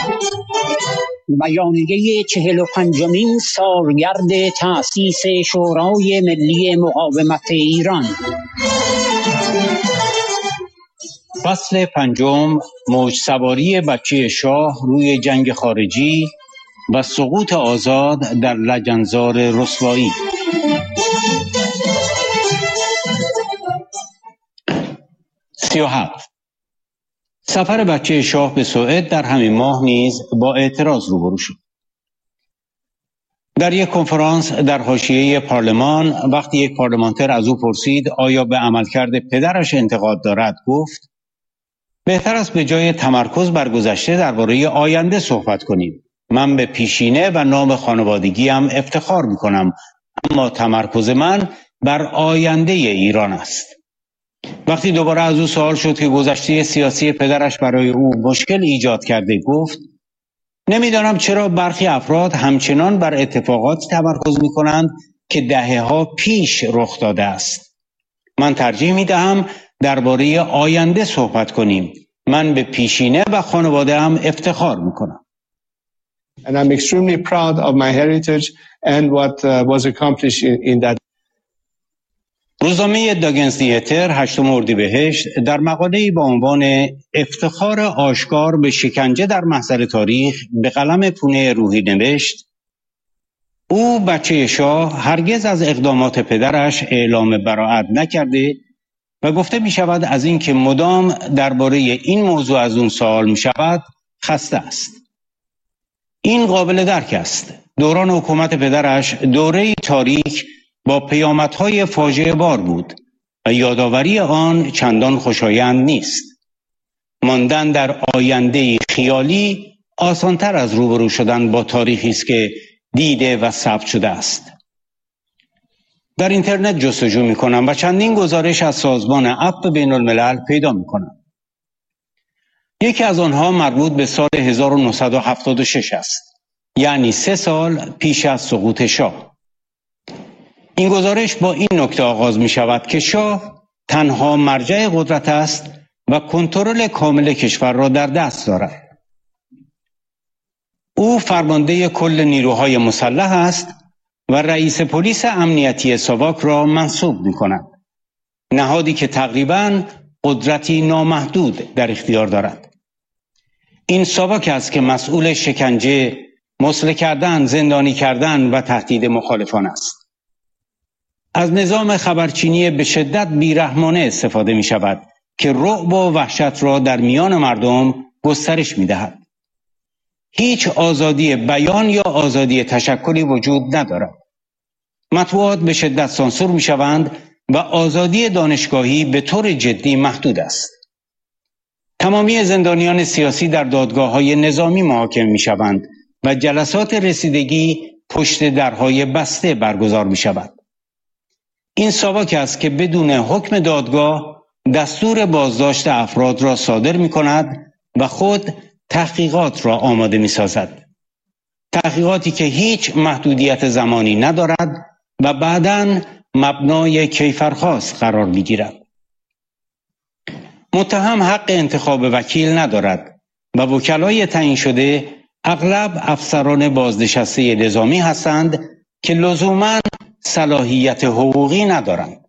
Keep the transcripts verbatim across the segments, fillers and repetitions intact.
بیانیه چهل و پنجمین سالگرد تأسیس شورای ملی مقاومت ایران. فصل پنجم، موج سواری بچه شاه روی جنگ خارجی و سقوط آزاد در لجنزار رسوایی. سی و هفت. سفر بچه شاه به سوئد در همین ماه نیز با اعتراض روبرو شد. در یک کنفرانس در حاشیه پارلمان وقتی یک پارلمانتر از او پرسید آیا به عملکرد پدرش انتقاد دارد، گفت بهتر است به جای تمرکز بر گذشته درباره آینده صحبت کنیم. من به پیشینه و نام خانوادگیم افتخار می‌کنم، اما تمرکز من بر آینده ایران است. وقتی دوباره از او سوال شد که گذشته سیاسی پدرش برای او مشکل ایجاد کرده، گفت نمیدانم چرا برخی افراد همچنان بر اتفاقات تمرکز می‌کنند که دهه‌ها پیش رخ داده است. من ترجیح می‌دهم درباره آینده صحبت کنیم. من به پیشینه و خانواده‌ام افتخار می‌کنم. And I'm extremely proud of my heritage and what uh, was accomplished in, in that. روزنامه داگنز دیتر هشتم اردیبهشت در مقاله‌ای با عنوان افتخار آشکار به شکنجه در محضر تاریخ به قلم پونه روحی نوشت او بچه شاه هرگز از اقدامات پدرش اعلام براءت نکرده و گفته می شود از اینکه مدام درباره این موضوع از اون سوال می شود خسته است. این قابل درک است. دوران حکومت پدرش دوره تاریک با پیامدهای فاجعه بار بود و یادآوری آن چندان خوشایند نیست. ماندن در آینده خیالی آسانتر از روبرو شدن با تاریخی است که دیده و ثبت شده است. در اینترنت جستجو می‌کنم و چندین گزارش از سازمان عفو بین الملل پیدا می‌کنم. یکی از آنها مربوط به سال هزار و نهصد و هفتاد و شش است، یعنی سه سال پیش از سقوط شاه. این گزارش با این نکته آغاز می شود که شاه تنها مرجع قدرت است و کنترل کامل کشور را در دست دارد. او فرمانده کل نیروهای مسلح است و رئیس پلیس امنیتی ساواک را منصوب می کند. نهادی که تقریباً قدرتی نامحدود در اختیار دارد. این ساواک است که مسئول شکنجه، مسله کردن، زندانی کردن و تهدید مخالفان است. از نظام خبرچینی به شدت بیرحمانه استفاده می شود که رعب و وحشت را در میان مردم گسترش می دهد. هیچ آزادی بیان یا آزادی تشکلی وجود ندارد. مطبوعات به شدت سانسور می شوند و آزادی دانشگاهی به طور جدی محدود است. تمامی زندانیان سیاسی در دادگاه‌های نظامی محاکمه می شوند و جلسات رسیدگی پشت درهای بسته برگزار می شود. این ساواک است که بدون حکم دادگاه دستور بازداشت افراد را صادر می کند و خود تحقیقات را آماده می سازد. تحقیقاتی که هیچ محدودیت زمانی ندارد و بعداً مبنای کیفرخواست قرار می گیرد. متهم حق انتخاب وکیل ندارد و وکلای تعیین شده اغلب افسران بازنشسته نظامی هستند که لزوماً صلاحیت حقوقی ندارند.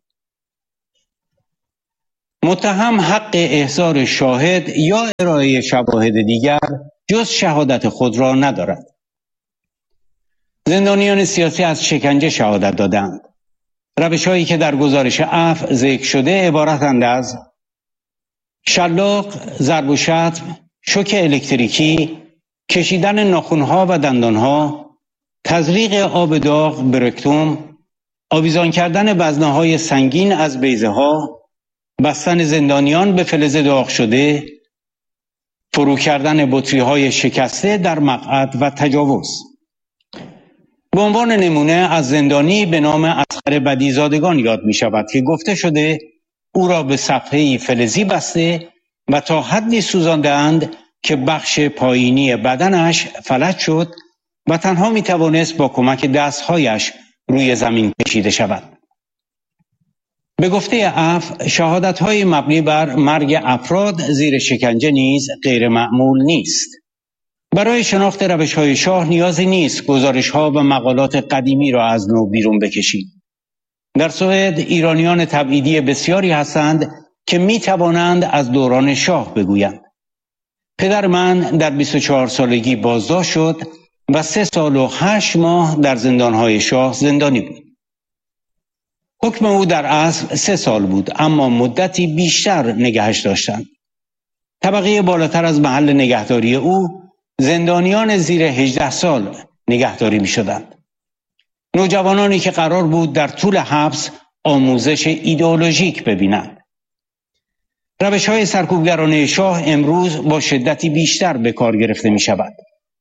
متهم حق احضار شاهد یا ارائه شواهد دیگر جز شهادت خود را ندارد. زندانیان سیاسی از شکنجه شهادت دادند. روش‌هایی که در گزارش عفو ذکر شده عبارتند از شلاق، ضرب و شتم، شوک الکتریکی، کشیدن ناخن‌ها و دندان‌ها، تزریق آب داغ به رکتوم، آویزان کردن وزنه‌های سنگین از بیضه‌ها، بستن زندانیان به فلز داغ شده، فرو کردن بطری‌های شکسته در مقعد و تجاوز. به عنوان نمونه از زندانی به نام اصغر بدیزادگان یاد می شود که گفته شده او را به صفحه‌ای فلزی بسته و تا حدی سوزاندند که بخش پایینی بدنش فلج شد و تنها می توانست با کمک دستهایش روی زمین کشیده شود. به گفته عفو شهادت‌های مبنی بر مرگ افراد زیر شکنجه نیز غیر معمول نیست. برای شناخت روش‌های شاه نیازی نیست گزارش‌ها و مقالات قدیمی را از نو بیرون بکشید. در سوئد ایرانیان تبعیدی بسیاری هستند که می توانند از دوران شاه بگویند. پدر من در بیست و چهار سالگی بازداشت شد و سه سال و هشت ماه در زندانهای شاه زندانی بود. حکم او در اصل سه سال بود، اما مدتی بیشتر نگهش داشتند. طبقه بالاتر از محل نگهداری او زندانیان زیر هجده سال نگهداری می شدند. نوجوانانی که قرار بود در طول حبس آموزش ایدئولوژیک ببینند. روش‌های سرکوبگرانه شاه امروز با شدتی بیشتر به کار گرفته می شود.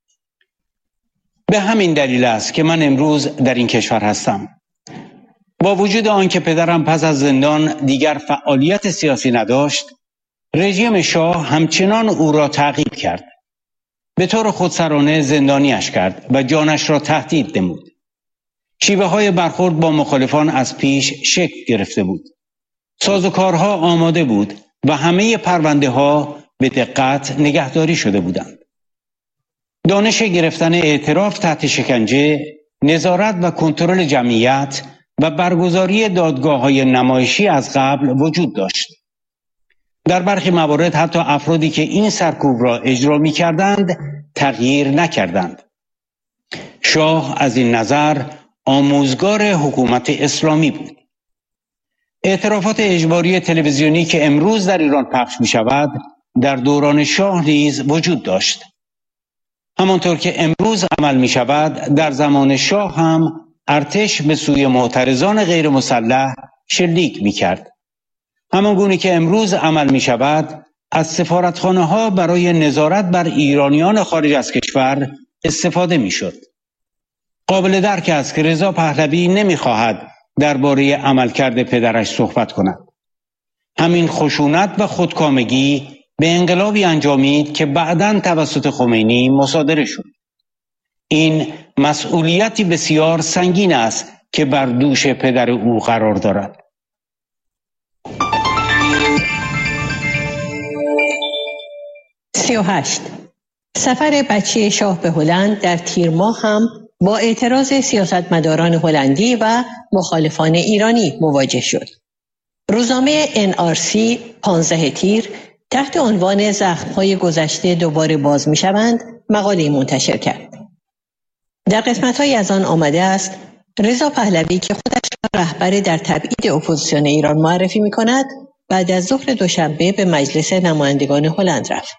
به همین دلیل است که من امروز در این کشور هستم. با وجود آنکه پدرم پس از زندان دیگر فعالیت سیاسی نداشت، رژیم شاه همچنان او را تعقیب کرد. به طور خودسرانه زندانیش کرد و جانش را تهدید نمود. شیوه های برخورد با مخالفان از پیش شکل گرفته بود. سازوکارها آماده بود و همه پرونده ها به دقت نگهداری شده بودند. دانش گرفتن اعتراف تحت شکنجه، نظارت و کنترل جمعیت و برگزاری دادگاه‌های نمایشی از قبل وجود داشت. در برخی موارد حتی افرادی که این سرکوب را اجرا می‌کردند تغییر نکردند. شاه از این نظر آموزگار حکومت اسلامی بود. اعترافات اجباری تلویزیونی که امروز در ایران پخش می‌شود در دوران شاه نیز وجود داشت. همانطور که امروز عمل می‌شود در زمان شاه هم ارتش به سوی معترضان غیر مسلح شلیک می‌کرد. همان گونه که امروز عمل می‌شود از سفارتخانه‌ها برای نظارت بر ایرانیان خارج از کشور استفاده می‌شد. قابل درک است که رضا پهلوی نمی‌خواهد درباره عملکرد پدرش صحبت کند. همین خشونت و خودکامگی به انقلابی انجامید که بعداً توسط خمینی مصادره شد. این مسئولیتی بسیار سنگین است که بر دوش پدر او قرار دارد. سی و هشت. سفر بچه شاه به هلند در تیر ماه هم با اعتراض سیاستمداران هلندی و مخالفان ایرانی مواجه شد. روزنامه ان آر سی پانزده تیر تحت عنوان زخم‌های گذشته دوباره باز می‌شوند مقاله منتشر کرد. در قسمت‌های از آن آمده است رضا پهلوی که خودش را رهبر در تبعید اپوزیسیون ایران معرفی می‌کند بعد از ظهر دوشنبه به مجلس نمایندگان هلند رفت.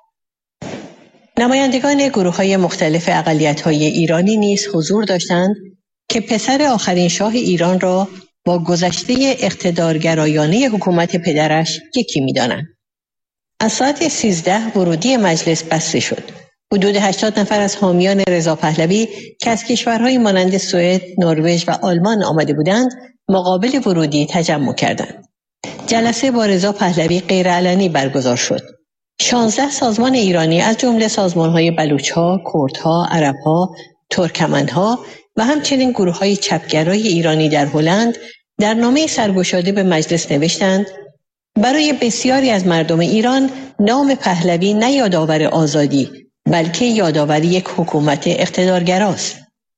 نمایندگان گروه‌های مختلف اقلیت‌های ایرانی نیز حضور داشتند که پسر آخرین شاه ایران را با گذشته اقتدارگرایانه حکومت پدرش یکی می‌دانند. از ساعت سیزده ورودی مجلس بسته شد. حدود هشتاد نفر از حامیان رضا پهلوی که از کشورهای مانند سوئد، نروژ و آلمان آمده بودند، مقابل ورودی تجمع کردند. جلسه با رضا پهلوی غیرعلنی برگزار شد. شانزده سازمان ایرانی از جمله سازمان‌های بلوچ‌ها، کردها، عرب‌ها، ترکمن‌ها و همچنین گروه‌های چپگرای ایرانی در هلند در نامه سرگشاده به مجلس نوشتند برای بسیاری از مردم ایران نام پهلوی نه یادآور آزادی بلکه یادآور یک حکومت اقتدارگراست.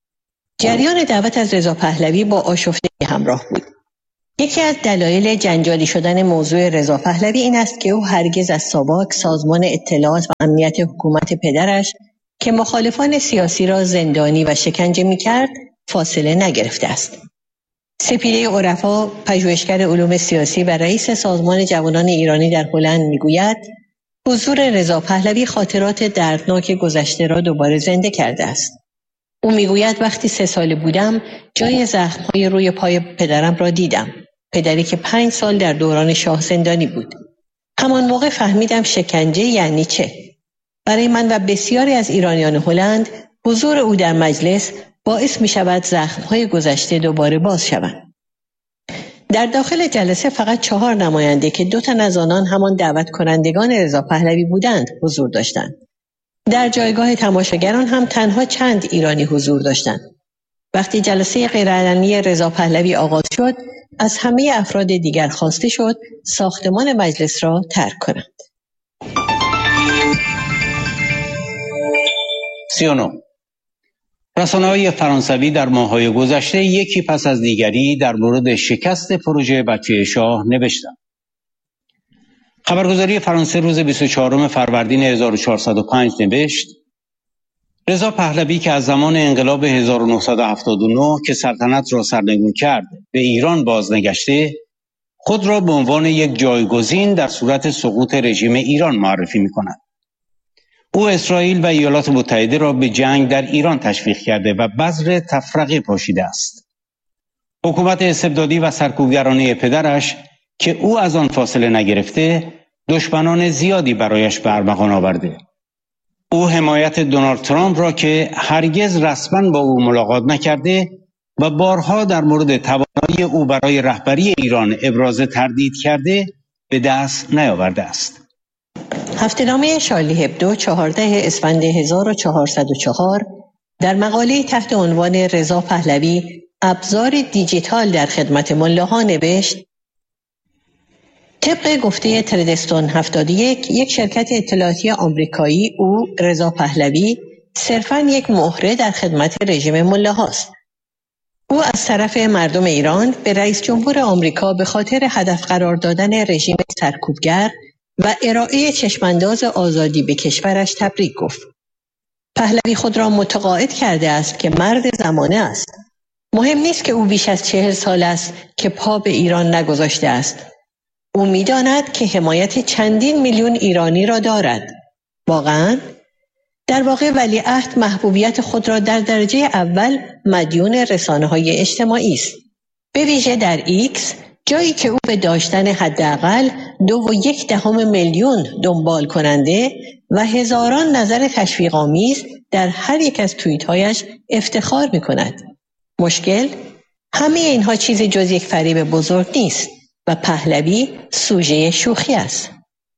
جریان دعوت از رضا پهلوی با آشفتگی همراه بود. یکی از دلایل جنجالی شدن موضوع رضا پهلوی این است که او هرگز از ساواک، سازمان اطلاعات و امنیت حکومت پدرش که مخالفان سیاسی را زندانی و شکنجه می‌کرد فاصله نگرفته است. سپیده عرفا، پژوهشگر علوم سیاسی و رئیس سازمان جوانان ایرانی در هلند میگوید حضور رضا پهلوی خاطرات دردناک گذشته را دوباره زنده کرده است. او میگوید وقتی سه ساله بودم جای زخم‌های روی پای پدرم را دیدم. پدری که پنج سال در دوران شاه زندانی بود. همان موقع فهمیدم شکنجه یعنی چه. برای من و بسیاری از ایرانیان هلند حضور او در مجلس باعث می شود زخم‌های گذشته دوباره باز شوند. در داخل جلسه فقط چهار نماینده که دو تن از آنان همان دعوت کنندگان رضا پهلوی بودند حضور داشتند. در جایگاه تماشاگران هم تنها چند ایرانی حضور داشتند. وقتی جلسه غیرعلنی رضا پهلوی آغاز شد، از همه افراد دیگر خواسته شد ساختمان مجلس را ترک کنند. سی و نه. رسانه‌های فرانسوی در ماه‌های گذشته یکی پس از دیگری در مورد شکست پروژه بچه شاه نوشتند. خبرگزاری فرانسه روز بیست و چهارم فروردین هزار و چهارصد و پنج نوشت: رضا پهلوی که از زمان انقلاب هزار و نهصد و هفتاد و نه که سلطنت را سرنگون کرد به ایران بازنگشته، خود را به عنوان یک جایگزین در صورت سقوط رژیم ایران معرفی می‌کند. او اسرائیل و ایالات متحده را به جنگ در ایران تشویق کرده و بذر تفرقه پاشیده است. حکومت استبدادی و سرکوبگرانه پدرش که او از آن فاصله نگرفته، دشمنان زیادی برایش به ارمغان آورده. او حمایت دونالد ترامپ را که هرگز رسما با او ملاقات نکرده و بارها در مورد توانایی او برای رهبری ایران ابراز تردید کرده، به دست نیاورده است. هفته‌نامه شارلی هبدو چهاردهم اسفند هزار و چهارصد و چهار در مقاله تحت عنوان رضا پهلوی ابزار دیجیتال در خدمت ملاها نوشت: طبق گفته تردستون هفتاد و یک، یک شرکت اطلاعاتی آمریکایی، او رضا پهلوی صرفاً یک مهره در خدمت رژیم ملاهاست. او از طرف مردم ایران به رئیس جمهور آمریکا به خاطر هدف قرار دادن رژیم سرکوبگر و ارائه چشمانداز آزادی به کشورش تبریک گفت. پهلوی خود را متقاعد کرده است که مرد زمانه است. مهم نیست که او بیش از چهل سال است که پا به ایران نگذاشته است. او می‌داند که حمایت چندین میلیون ایرانی را دارد. واقعاً؟ در واقع ولیعهد محبوبیت خود را در درجه اول مدیون رسانه‌های اجتماعی است. به ویژه در ایکس، جایی که او به داشتن حداقل دو و یک دهم میلیون دنبال کننده و هزاران نظر تشویق‌آمیز در هر یک از توییت‌هایش افتخار می‌کند. مشکل؟ همه اینها چیز جز یک فریب بزرگ نیست و پهلوی سوژه شوخی است.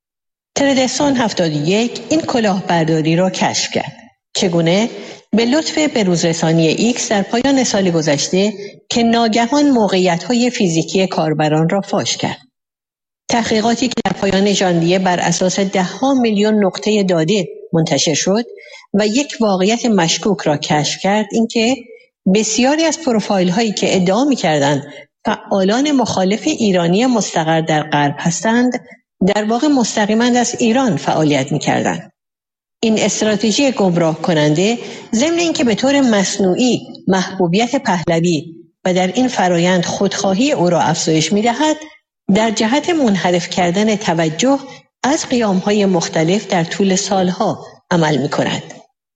تردستون هفتاد و یک این کلاهبرداری را کشف کرد. چگونه؟ به لطف بروزرسانی ایکس در پایان سال گذشته که ناگهان موقعیت‌های فیزیکی کاربران را فاش کرد. تحقیقاتی که در پایان ژانویه بر اساس ده ها میلیون نقطه داده منتشر شد و یک واقعیت مشکوک را کشف کرد، اینکه بسیاری از پروفایل هایی که ادعا می‌کردند فعالان مخالف ایرانی مستقر در غرب هستند، در واقع مستقیما از ایران فعالیت می‌کردند. این استراتژی گمراه کننده ضمن اینکه به طور مصنوعی محبوبیت پهلوی و در این فرایند خودخواهی او را افزایش می‌دهد، در جهت منحرف کردن توجه از قیام‌های مختلف در طول سالها عمل می‌کند.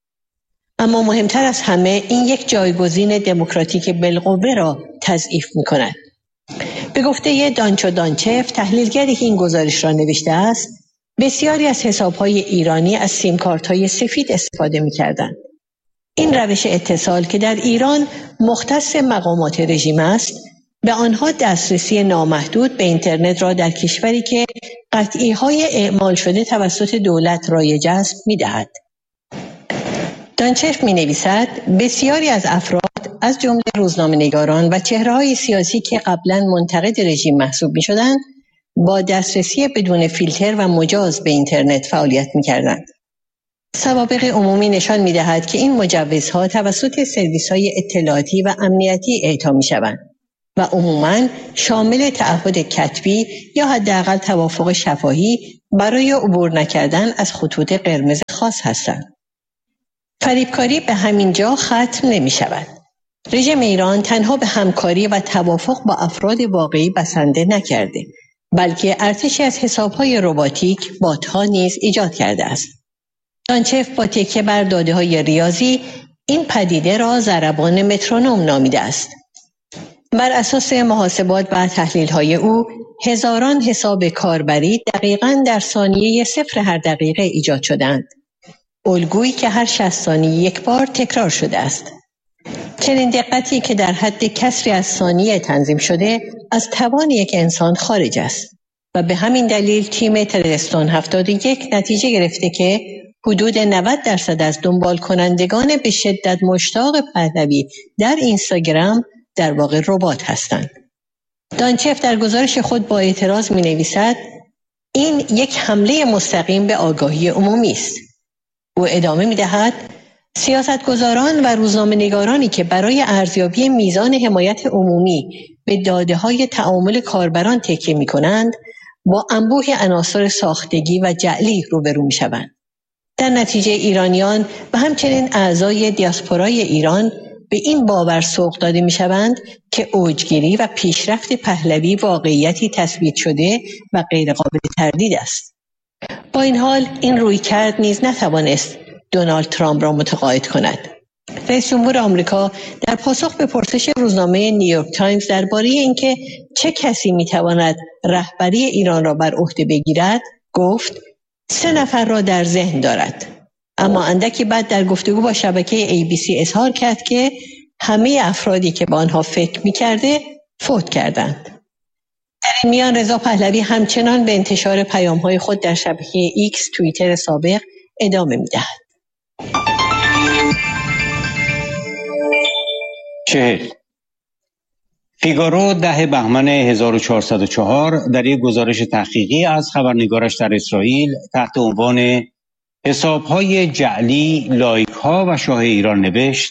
اما مهمتر از همه این یک جایگزین دموکراتیک بالقوه را تضعیف می‌کند. به گفته دانچو دانچف، تحلیلگری که این گزارش را نوشته است، بسیاری از حساب‌های ایرانی از سیم کارت‌های سفید استفاده می‌کردند. این روش اتصال که در ایران مختص مقامات رژیم است، به آنها دسترسی نامحدود به اینترنت را در کشوری که قطعی‌های اعمال شده توسط دولت رایج است می‌دهد. دانچف می‌نویسد بسیاری از افراد از جمله روزنامه‌نگاران و چهره‌های سیاسی که قبلاً منتقد رژیم محسوب می‌شدند، با دسترسی بدون فیلتر و مجاز به اینترنت فعالیت می‌کردند. سوابق عمومی نشان می‌دهد که این مجوزها توسط سرویس‌های اطلاعاتی و امنیتی اعطا می‌شوند و عموماً شامل تعهد کتبی یا حداقل توافق شفاهی برای عبور نکردن از خطوط قرمز خاص هستند. فریبکاری به همین جا ختم نمی‌شود. رژیم ایران تنها به همکاری و توافق با افراد واقعی بسنده نکرده، بلکه ارتشی از حساب‌های رباتیک، بات‌ها نیز ایجاد کرده است. دانچف با تکیه بر داده‌های ریاضی این پدیده را ضربان مترونوم نامیده است. بر اساس محاسبات و تحلیل‌های او، هزاران حساب کاربری دقیقاً در ثانیه صفر هر دقیقه ایجاد شدند. الگویی که هر شصت ثانیه یک بار تکرار شده است. چنین دقتی که در حد کسری از ثانیه تنظیم شده از توان یک انسان خارج است و به همین دلیل تیم تردستون هفتاد و یک نتیجه گرفته که حدود نود درصد از دنبال کنندگان به شدت مشتاق پهلوی در اینستاگرام در واقع ربات هستند. دانچف در گزارش خود با اعتراض می نویسد این یک حمله مستقیم به آگاهی عمومی است. او ادامه می دهد سیاستگزاران و روزنامه‌نگارانی که برای ارزیابی میزان حمایت عمومی به داده‌های تعامل کاربران تکیه می‌کنند، با انبوه عناصر ساختگی و جعلی روبرو می‌شوند. در نتیجه ایرانیان و همچنین اعضای دیاسپورای ایران به این باور سوق داده می‌شوند که اوجگیری و پیشرفت پهلوی واقعیتی تثبیت شده و غیرقابل تردید است. با این حال این رویکرد نیز نتوانست دونالد ترامپ را متقاعد کند. رئیس جمهور آمریکا در پاسخ به پرسش روزنامه نیویورک تایمز درباره اینکه چه کسی میتواند رهبری ایران را بر عهده بگیرد، گفت سه نفر را در ذهن دارد. اما اندکی بعد در گفتگو با شبکه ای بی سی اظهار کرد که همه افرادی که با آنها فکر میکرده فوت کردند. در این میان رضا پهلوی همچنان به انتشار پیام‌های خود در شبکه ایکس توییتر سابق ادامه می‌دهد. چهل فیگارو ده بهمن هزار و چهارصد و چهار در یک گزارش تحقیقی از خبرنگارش در اسرائیل تحت عنوان حساب‌های جعلی، لایک‌ها و شاه ایران نوشت: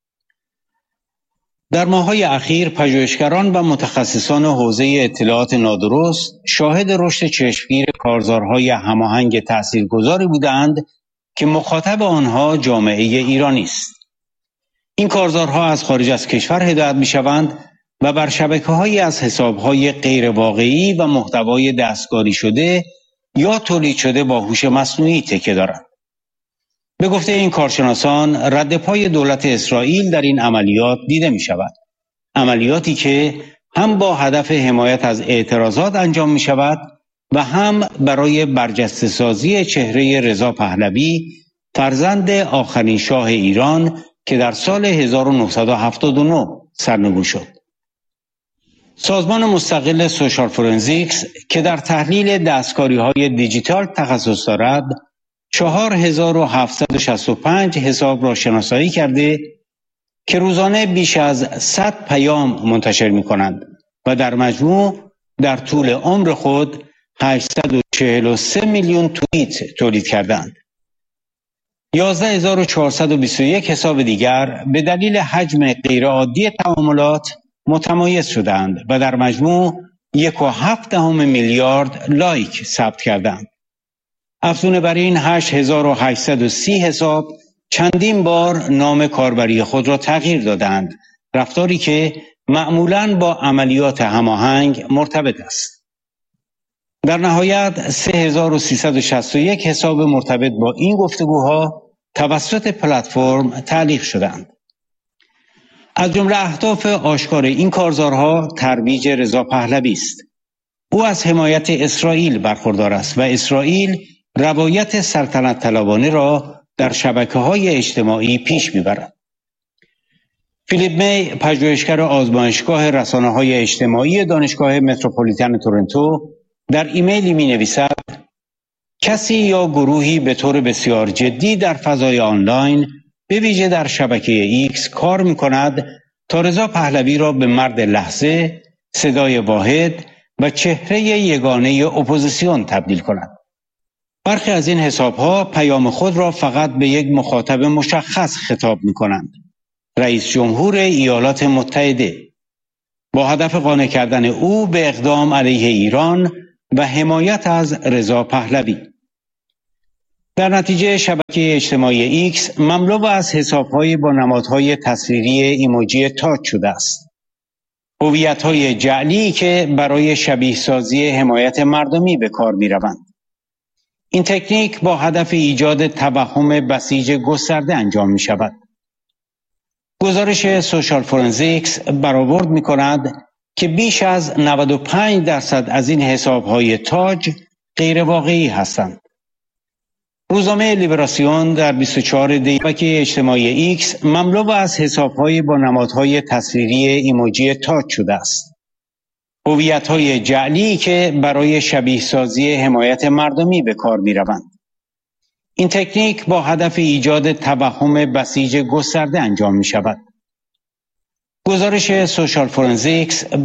در ماه‌های اخیر پژوهشگران و متخصصان حوزه اطلاعات نادرست شاهد رشد چشمگیر کارزارهای هماهنگ تاثیرگذاری بودند که مخاطب آنها جامعه ایرانی است. این کارزارها از خارج از کشور هدایت می‌شوند و بر شبکه‌هایی از حساب‌های غیر واقعی و محتوای دستکاری شده یا تولید شده با هوش مصنوعی تکیه دارند. به گفته این کارشناسان، رد پای دولت اسرائیل در این عملیات دیده می شود. عملیاتی که هم با هدف حمایت از اعتراضات انجام می شود و هم برای برجسته سازی چهره رضا پهلوی، فرزند آخرین شاه ایران که در سال هزار و نهصد و هفتاد و نه سرنگون شد. سازمان مستقل سوشال فورنزیکس که در تحلیل دستکاری‌های دیجیتال تخصص دارد، چهار هزار و هفتصد و شصت و پنج حساب را شناسایی کرده که روزانه بیش از صد پیام منتشر می کنند و در مجموع در طول عمر خود هشتصد و چهل و سه میلیون توییت تولید کردند. یازده هزار و چهارصد و بیست و یک حساب دیگر به دلیل حجم غیرعادی تعاملات متمایز شدند و در مجموع یک و هفت دهم میلیارد لایک ثبت کردند. افزون بر این هشت هزار و هشتصد و سی حساب چندین بار نام کاربری خود را تغییر دادند، رفتاری که معمولاً با عملیات هماهنگ مرتبط است. در نهایت سه هزار و سیصد و شصت و یک حساب مرتبط با این گفتگوها توسط پلتفرم تعلیق شدند. از جمله اهداف آشکار این کارزارها ترویج رضا پهلوی است. او از حمایت اسرائیل برخوردار است و اسرائیل روایت سلطنت طلبانه را در شبکه‌های اجتماعی پیش می‌برد. فیلیپ می، پژوهشگر آزمایشگاه رسانه‌های اجتماعی دانشگاه متروپولیتن تورنتو، در ایمیلی می‌نویسد: کسی یا گروهی به طور بسیار جدی در فضای آنلاین، به ویژه در شبکه ایکس، کار می‌کند تا رضا پهلوی را به مرد لحظه، صدای واحد و چهره یگانه اپوزیسیون تبدیل کند. برخی از این حساب‌ها پیام خود را فقط به یک مخاطب مشخص خطاب می‌کنند: رئیس جمهور ایالات متحده، با هدف قانع کردن او به اقدام علیه ایران و حمایت از رضا پهلوی. در نتیجه شبکه اجتماعی ایکس مملو از حساب‌های با نمادهای تصویری ایموجی تاچ شده است. هویت‌های جعلی که برای شبیه سازی حمایت مردمی به کار می‌روند. این تکنیک با هدف ایجاد توهم بسیج گسترده انجام می شود. گزارش سوشال فورنزیکس برآورد می کند که بیش از نود و پنج درصد از این حساب‌های تاج غیر واقعی هستند. روزنامه لیبراسیون در بیست و چهار دی شبکه اجتماعی ایکس مملو از حساب‌های با نمادهای تصویری ایموجی تاچ شده است. هویت‌های جعلی که برای شبیه سازی حمایت مردمی به کار می‌روند. این تکنیک با هدف ایجاد توهم بسیج گسترده انجام می‌شود. گزارش سوشال فورنزیکس